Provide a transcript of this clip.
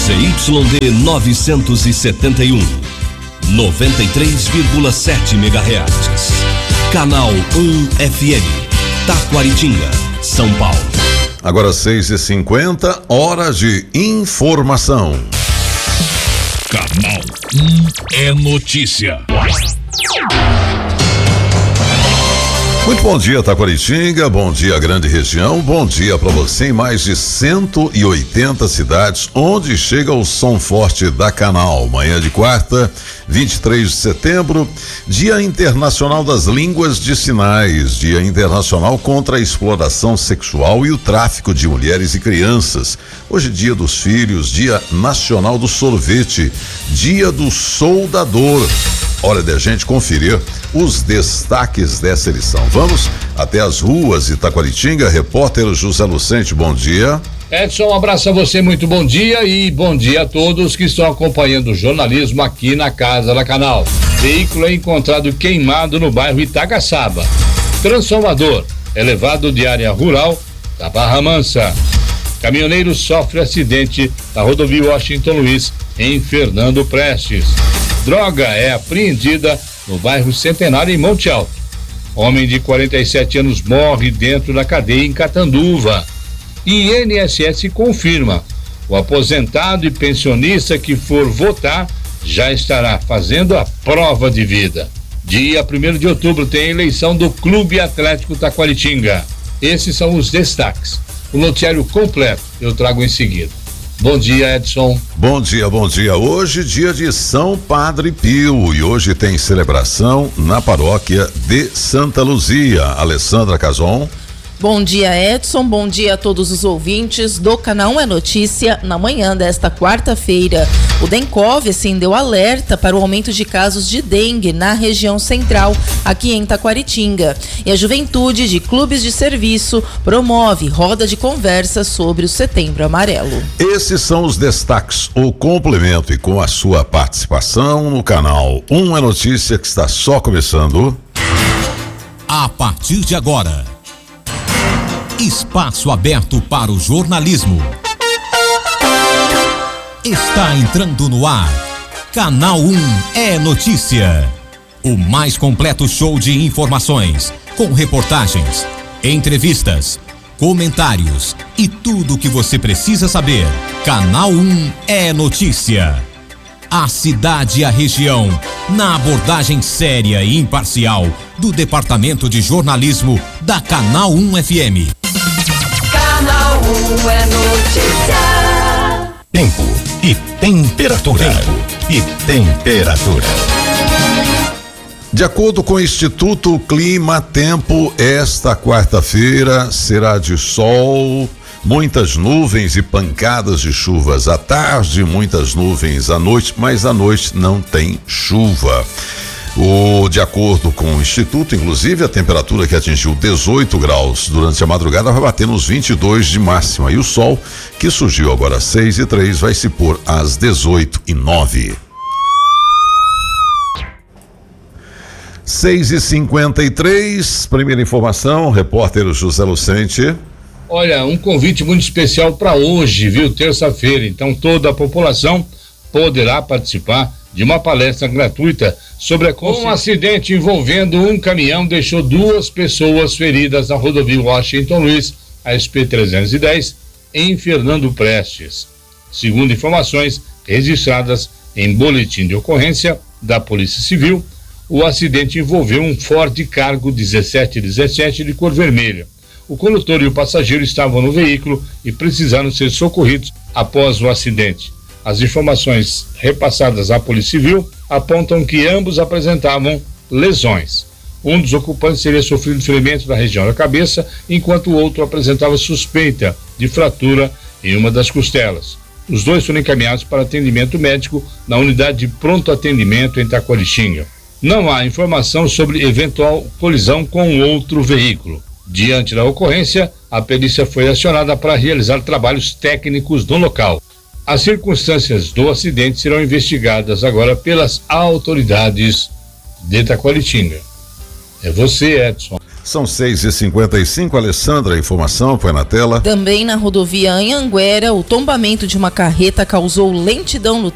ZYD 971, 93,7 MHz. Canal 1 FM, Taquaritinga, São Paulo. Agora 6h50, hora de informação. Canal 1 é notícia. Muito bom dia, Taquaritinga, bom dia, grande região, bom dia para você em mais de 180 cidades, onde chega o som forte da Canal. Manhã de quarta, 23 de setembro, Dia Internacional das Línguas de Sinais, Dia Internacional contra a Exploração Sexual e o Tráfico de Mulheres e Crianças. Hoje, Dia dos Filhos, Dia Nacional do Sorvete, Dia do Soldador. Hora de a gente conferir os destaques dessa edição. Vamos até as ruas de Taquaritinga. Repórter José Lucente, bom dia. Edson, um abraço a você, muito bom dia e bom dia a todos que estão acompanhando o jornalismo aqui na Casa da Canal. Veículo é encontrado queimado no bairro Itagaçaba. Transformador é levado de área rural da Barra Mansa. Caminhoneiro sofre acidente na rodovia Washington Luiz, em Fernando Prestes. Droga é apreendida no bairro Centenário, em Monte Alto. Homem de 47 anos morre dentro da cadeia em Catanduva. E INSS confirma: o aposentado e pensionista que for votar já estará fazendo a prova de vida. Dia 1º de outubro tem a eleição do Clube Atlético Taquaritinga. Esses são os destaques. O noticiário completo eu trago em seguida. Bom dia, Edson. Bom dia, bom dia. Hoje, dia de São Padre Pio, e hoje tem celebração na paróquia de Santa Luzia. Alessandra Cazon. Bom dia, Edson. Bom dia a todos os ouvintes do Canal 1 é Notícia. Na manhã desta quarta-feira, o Dencov acendeu alerta para o aumento de casos de dengue na região central, aqui em Taquaritinga. E a Juventude de Clubes de Serviço promove roda de conversa sobre o Setembro Amarelo. Esses são os destaques, o complemento, e com a sua participação no Canal 1 é Notícia, que está só começando. A partir de agora, espaço aberto para o jornalismo. Está entrando no ar. Canal 1 é Notícia. O mais completo show de informações, com reportagens, entrevistas, comentários e tudo o que você precisa saber. Canal 1 é Notícia. A cidade e a região, na abordagem séria e imparcial do Departamento de Jornalismo da Canal 1 FM. Canal 1 é Notícia. Tempo e temperatura. De acordo com o Instituto Clima Tempo, esta quarta-feira será de sol, muitas nuvens e pancadas de chuvas à tarde, muitas nuvens à noite, mas à noite não tem chuva. De acordo com o Instituto, inclusive, a temperatura que atingiu 18 graus durante a madrugada vai bater nos 22 de máxima. E o sol, que surgiu agora às 6h03, vai se pôr às 18h09. 6h53, primeira informação, repórter José Lucente. Olha, um convite muito especial para hoje, viu? Terça-feira. Então, toda a população poderá participar de uma palestra gratuita sobre um acidente envolvendo um caminhão deixou 2 pessoas feridas na rodovia Washington Luiz, a SP-310, em Fernando Prestes. Segundo informações registradas em boletim de ocorrência da Polícia Civil, o acidente envolveu um Ford Cargo 1717 de cor vermelha. O condutor e o passageiro estavam no veículo e precisaram ser socorridos após o acidente. As informações repassadas à Polícia Civil apontam que ambos apresentavam lesões. Um dos ocupantes teria sofrido ferimento na região da cabeça, enquanto o outro apresentava suspeita de fratura em uma das costelas. Os dois foram encaminhados para atendimento médico na unidade de pronto atendimento em Taquaritinga. Não há informação sobre eventual colisão com outro veículo. Diante da ocorrência, a perícia foi acionada para realizar trabalhos técnicos no local. As circunstâncias do acidente serão investigadas agora pelas autoridades de Taquaritinga. É você, Edson. São 6h55, Alessandra, a informação foi na tela. Também na rodovia Anhanguera, o tombamento de uma carreta causou lentidão no